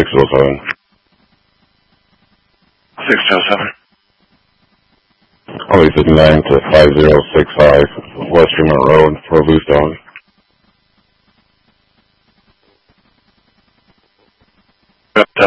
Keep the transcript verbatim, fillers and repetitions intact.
oh seven. six oh seven. Highway fifty-nine to five zero six five, West Fremont Road, Fort Bluestone.